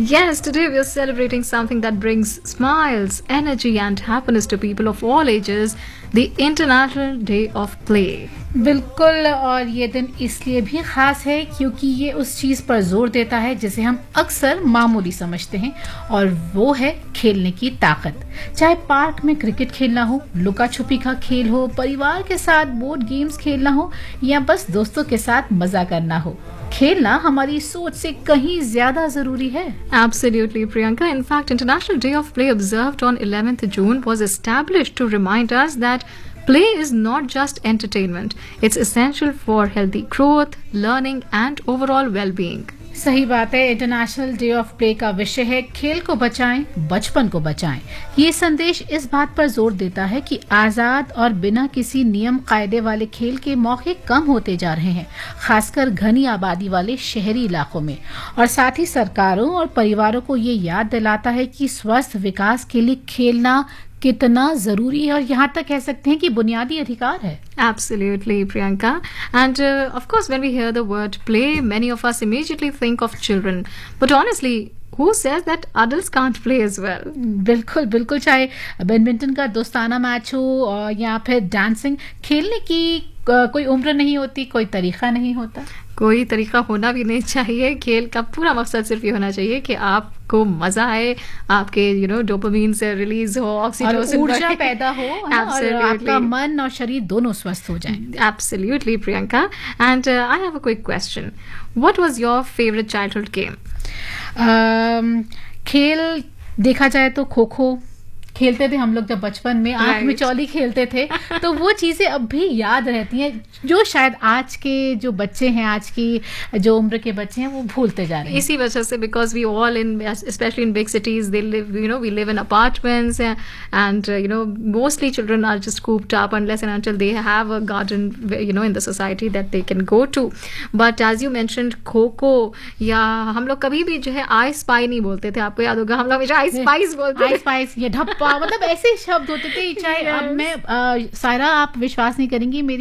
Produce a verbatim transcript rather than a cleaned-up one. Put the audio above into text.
Yes, today we are celebrating something that brings smiles, energy, and happiness to people of all ages, the International Day of Play. बिल्कुल, और ये दिन इसलिए भी ख़ास है क्योंकि ये उस चीज़ पर जोर देता है जिसे हम अक्सर मामूली समझते हैं, और वो है खेलने की ताकत। चाहे पार्क में क्रिकेट खेलना हो, लुका छुपी का खेल हो, परिवार के साथ बोर्ड गेम्स खेलना हो, या बस दोस्तों के साथ मज़ा करना हो, खेलना हमारी सोच से कहीं ज्यादा जरूरी है। Absolutely, Priyanka. In fact, International Day of Play observed on eleventh June was established to remind us that play is not just entertainment. It's essential for healthy growth, learning, and overall well-being. सही बात है। International day of play का विषय है खेल को बचाएं, बचपन को बचाएं। ये संदेश इस बात पर जोर देता है कि आजाद और बिना किसी नियम कायदे वाले खेल के मौके कम होते जा रहे हैं, खासकर घनी आबादी वाले शहरी इलाकों में। और साथ ही सरकारों और परिवारों को ये याद दिलाता है कि स्वस्थ विकास के लिए खेलना कितना जरूरी है, और यहाँ तक कह सकते हैं कि बुनियादी अधिकार है। Absolutely, Priyanka. And uh, of course, when we hear the word play, many of us immediately think of children. But honestly, who says that adults can't play as well? बिल्कुल बिल्कुल, चाहे बैडमिंटन का दोस्ताना मैच हो और या फिर dancing, खेलने की कोई उम्र नहीं होती, कोई तरीका नहीं होता। कोई तरीका होना भी नहीं चाहिए। खेल का पूरा मकसद सिर्फ ये होना चाहिए कि आपको मजा आए, आपके यू नो डोपामीन से रिलीज हो, ऑक्सीटोसिन ऊर्जा पैदा हो, और आपका मन और शरीर दोनों स्वस्थ हो जाएं। Absolutely, Priyanka. And uh, I have a quick question. What was your favorite childhood game? um, खेल देखा जाए तो खो खो खेलते थे हम लोग जब बचपन में, आंख right. में चौली खेलते थे। तो वो चीजें अब भी याद रहती हैं, जो शायद आज के जो बच्चे हैं, आज की जो उम्र के बच्चे हैं, वो भूलते जा रहे हैं। इसी वजह से, because we all in, especially in big cities, they live, you know, we live in apartments, and uh, you know, mostly children are just cooped up unless and until they have a garden, you know, in the society that they can go to. But as you mentioned, kho kho, या हम लोग कभी भी जो है I spy नहीं बोलते थे, आपको याद होगा, हम लोग हमेशा आई स्पाइस बोलते थे। आई स्पाइस, ये ढप्पा, मतलब ऐसे शब्द होते थे। चाहे अब मैं सायरा, आप विश्वास नहीं करेंगी, मेरी